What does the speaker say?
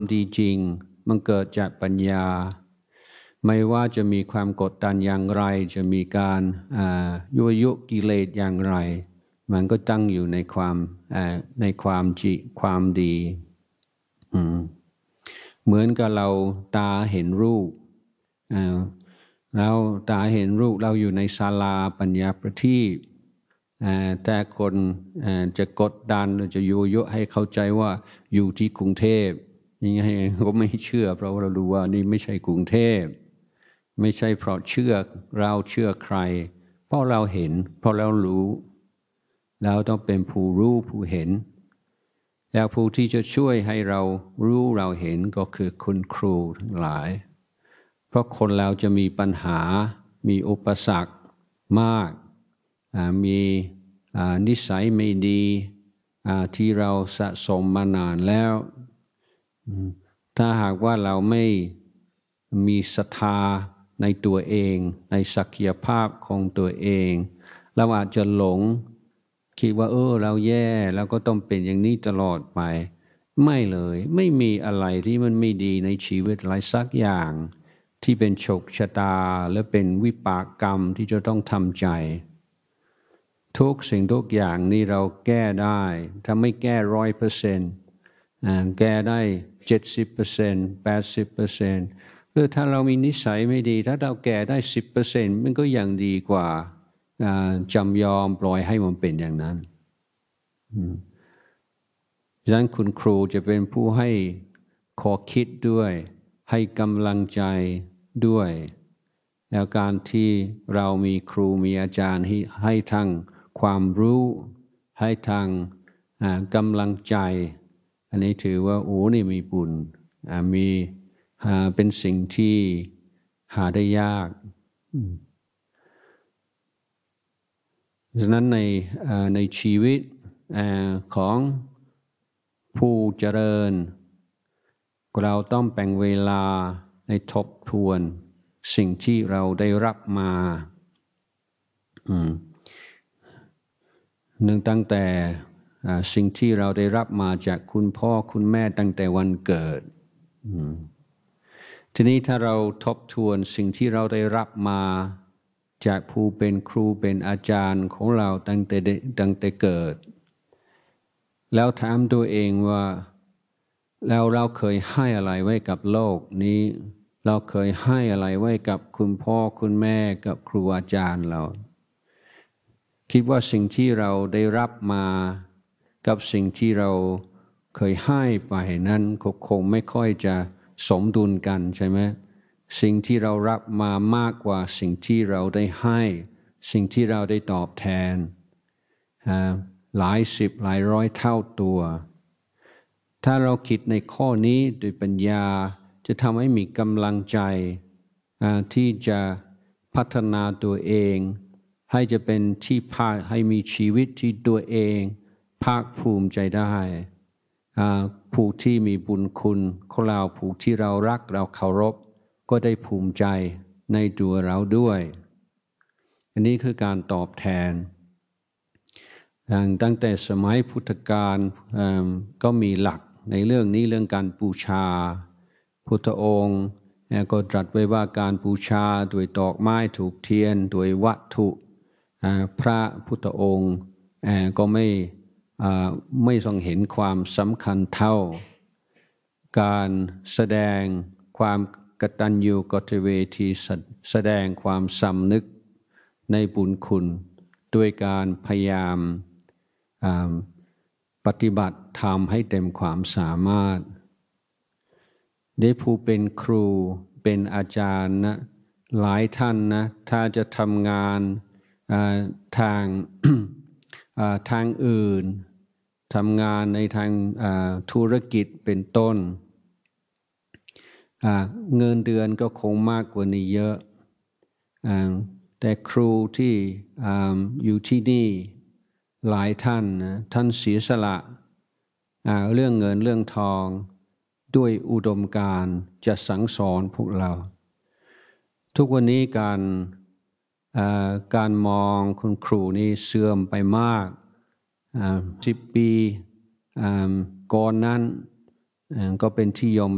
ดีจริงมันเกิดจากปัญญาไม่ว่าจะมีความกดดันอย่างไรจะมีการยั่วยุกิเลสอย่างไรมันก็ตั้งอยู่ในความดีเหมือนกับเราตาเห็นรูปเราตาเห็นรูปเราอยู่ในศาลาปัญญาประทีปแต่คนจะกดดันหรือจะยั่วยุให้เข้าใจว่าอยู่ที่กรุงเทพยังไงก็ไม่เชื่อเพราะเรารู้ว่านี่ไม่ใช่กรุงเทพไม่ใช่เพราะเราเชื่อใครเพราะเราเห็นเพราะเรารู้เราต้องเป็นผู้รู้ผู้เห็นแล้วผู้ที่จะช่วยให้เรารู้เราเห็นก็คือคุณครูทั้งหลายเพราะคนเราจะมีปัญหามีอุปสรรคมากมีนิสัยไม่ดีที่เราสะสมมานานแล้วถ้าหากว่าเราไม่มีศรัทธาในตัวเองในศักยภาพของตัวเองเราอาจจะหลงคิดว่าเราแย่แล้วก็ต้องเป็นอย่างนี้ตลอดไปไม่เลยไม่มีอะไรที่มันไม่ดีในชีวิตอะไรสักอย่างที่เป็นโชคชะตาและเป็นวิบากกรรมที่จะต้องทำใจทุกสิ่งทุกอย่างนี่เราแก้ได้ถ้าไม่แก้100%แก้ได้70% 80%หรือถ้าเรามีนิสัยไม่ดีถ้าเราแก้ได้10%มันก็ยังดีกว่าจำยอมปล่อยให้มันเป็นอย่างนั้นดังนั้นคุณครูจะเป็นผู้ให้ขอคิดด้วยให้กำลังใจด้วยแล้วการที่เรามีครูมีอาจารย์ให้ทางความรู้ให้ทางกำลังใจอันนี้ถือว่านี่มีบุญมีเป็นสิ่งที่หาได้ยากฉะนั้นในชีวิตของผู้เจริญเราต้องแบ่งเวลาในทบทวนสิ่งที่เราได้รับมาตั้งแต่สิ่งที่เราได้รับมาจากคุณพ่อคุณแม่ตั้งแต่วันเกิดทีนี้ถ้าเราทบทวนสิ่งที่เราได้รับมาจากผู้เป็นครูเป็นอาจารย์ของเราตั้งแต่เกิดแล้วถามตัวเองว่าแล้วเราเคยให้อะไรไว้กับโลกนี้เราเคยให้อะไรไว้กับคุณพ่อคุณแม่กับครูอาจารย์เราคิดว่าสิ่งที่เราได้รับมากับสิ่งที่เราเคยให้ไปนั้นคงไม่ค่อยจะสมดุลกันใช่ไหมสิ่งที่เรารับมามากกว่าสิ่งที่เราได้ให้สิ่งที่เราได้ตอบแทนหลายสิบหลายร้อยเท่าตัวถ้าเราคิดในข้อนี้ด้วยปัญญาจะทำให้มีกำลังใจที่จะพัฒนาตัวเองให้จะเป็นที่ให้มีชีวิตที่ตัวเองภาคภูมิใจได้ผู้ที่มีบุญคุณของเราผู้ที่เรารักเราเคารพก็ได้ภูมิใจในตัวเราด้วยอันนี้คือการตอบแทนตั้งแต่สมัยพุทธกาลก็มีหลักในเรื่องนี้เรื่องการบูชาพุทธองค์ก็ตรัสไว้ว่าการบูชาด้วยดอกไม้ถูกเทียนด้วยวัตถุพระพุทธองค์ก็ไม่ทรงเห็นความสำคัญเท่าการแสดงความกตัญญูกตเวทีแสดงความสำนึกในบุญคุณด้วยการพยายามปฏิบัติทำให้เต็มความสามารถได้ผู้เป็นครูเป็นอาจารย์นะหลายท่านนะถ้าจะทำงานทาง ทางอื่นทำงานในทางธุรกิจเป็นต้นเงินเดือนก็คงมากกว่านี้เยอะแต่ครูที่อยู่ที่นี่หลายท่านนะท่านเสียสละเรื่องเงินเรื่องทองด้วยอุดมการณ์จะสั่งสอนพวกเราทุกวันนี้การมองคุณครูนี่เสื่อมไปมาก10 ปีก่อนนั้นก็เป็นที่ยอม